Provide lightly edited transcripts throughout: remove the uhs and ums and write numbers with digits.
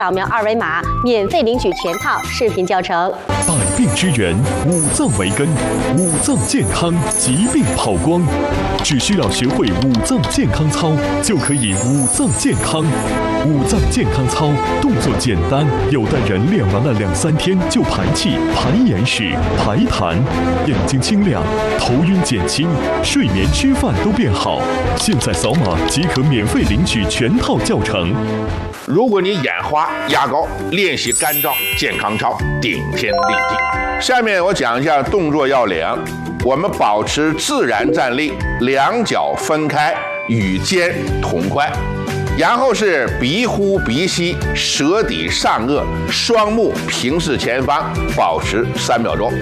扫描2维码，免费领取全套视频教程。 百病之源，五脏为根，五脏健康，疾病跑光。只需要学会五脏健康操，就可以五脏健康。五脏健康操动作简单，有的人练完了2-3天就排气、排眼屎、排痰，眼睛清亮，头晕减轻，睡眠吃饭都变好。现在扫码即可免费领取全套教程。 如果你眼花、牙膏，练习干燥健康操，顶天立地。下面我讲一下动作要领。我们保持自然站立，两脚分开，与肩同宽。然后是鼻呼鼻吸，舌抵上颚，双目平视前方，保持3秒钟。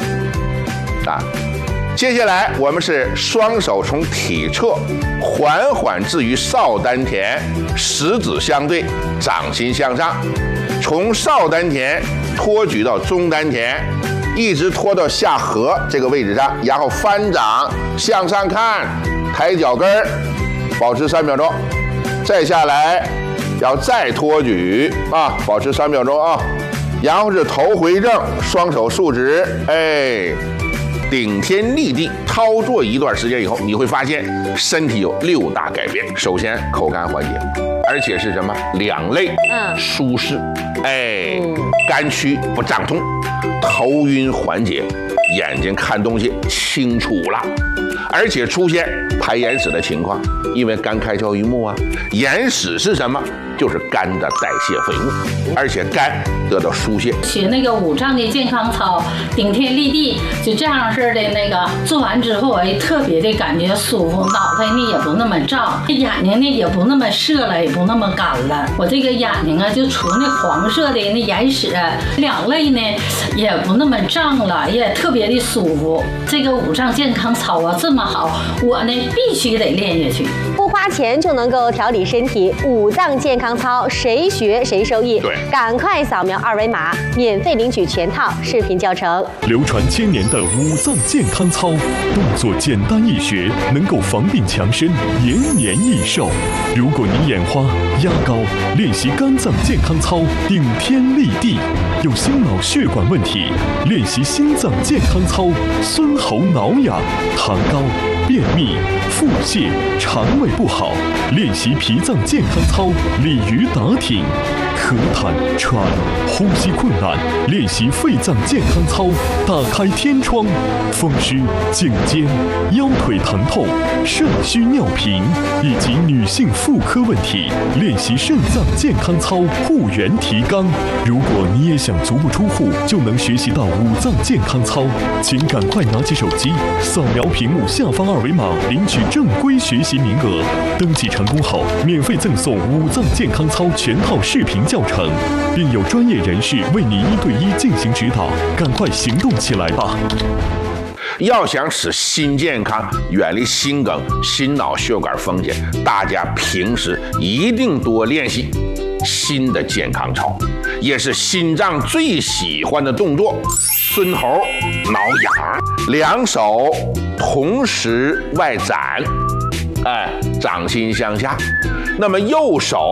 接下来我们是双手从体侧缓缓置于少丹田，食指相对，掌心向上，从少丹田托举到中丹田，一直拖到下颌这个位置上，然后翻掌向上看，抬脚跟儿，保持3秒钟。再下来要再托举保持3秒钟啊。然后是头回正，双手竖直，顶天立地。操作一段时间以后，你会发现身体有6大改变。首先口干缓解，而且是什么？两肋舒适，肝区不胀痛，头晕缓解，眼睛看东西清楚了，而且出现排眼屎的情况，因为肝开窍于目啊。眼屎是什么？就是肝的代谢废物，而且肝得到疏泄。 学那个五脏的健康操，顶天立地，就这样式的那个做完之后，特别的感觉舒服，脑袋呢也不那么胀，眼睛呢也不那么涩了，也不那么干了。我这个眼睛啊，就除那黄色的那眼屎，两肋呢也不那么胀了，也特别的舒服。这个五脏健康操啊这么好，我呢必须得练下去。 不花钱就能够调理身体，五脏健康操谁学谁受益。 对， 赶快扫描2维码，免费领取全套视频教程。 流传1000年的五脏健康操，动作简单易学，能够防病强身，延年益寿。如果你眼花、压高，练习肝脏健康操，顶天立地；有心脑血管问题，练习心脏健康操，孙喉挠痒、痰高、便秘、腹泻、肠胃不好，练习脾脏健康操，鲤鱼打挺；咳痰、喘、呼吸困难，练习肺脏健康操，打开天窗；风湿、颈肩、腰腿疼痛、肾虚尿频以及女性妇科问题，练习肾脏健康操，护元提肛。如果你也想足不出户就能学习到五脏健康操，请赶快拿起手机，扫描屏幕下方2维码，领取正规学习名额。登记成功后，免费赠送五脏健康操全套视频教程，并有专业人士为你1对1进行指导。赶快行动起来吧！ 要想使心健康，远离心梗、心脑血管风险，大家平时一定多练习心的健康操，也是心脏最喜欢的动作。孙喉挠痒，两手同时外展，掌心向下。那么右手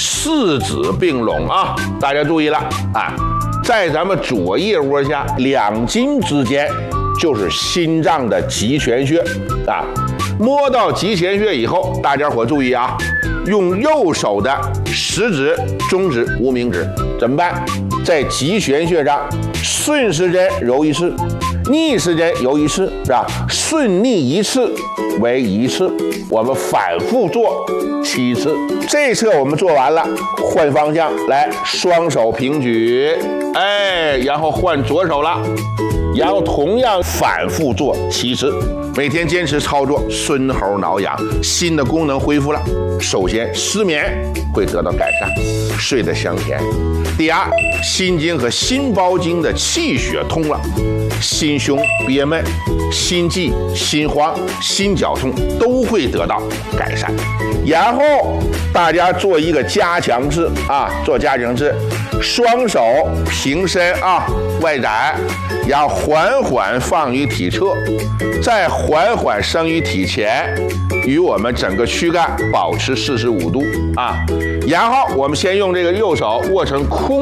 4指并拢啊，大家注意了在咱们左腋窝下2筋之间就是心脏的极泉穴摸到极泉穴以后，大家伙注意啊，用右手的食指、中指、无名指怎么办？在极泉穴上顺时针揉1次，逆时针揉1次，是吧？顺逆1次为1次，我们反复做7次。这侧我们做完了，换方向来，双手平举，然后换左手了，然后同样反复做7次。每天坚持操作，孙喉挠痒，心的功能恢复了。首先，失眠会得到改善，睡得香甜。第二， 心经和心包经的气血通了，心胸憋闷、心悸、心慌、心绞痛都会得到改善。然后大家做一个加强式啊，做加强式，双手平伸啊，外展，然后缓缓放于体侧，再缓缓升于体前，与我们整个躯干保持45度啊。然后我们先用这个右手握成空